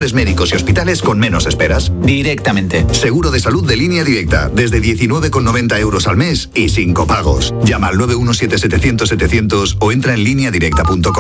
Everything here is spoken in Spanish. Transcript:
médicos y hospitales con menos esperas. Directamente. Seguro de salud de Línea Directa, desde 19,90 € al mes y sin copagos. Llama al 917-700-700 o entra en lineadirecta.com.